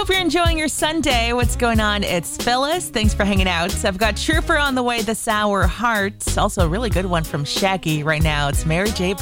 Hope you're enjoying your Sunday. What's going on? It's Phyllis. Thanks for hanging out. I've got Trooper on the way this hour. Heart. Also a really good one from Shaggy right now. It's Mary J.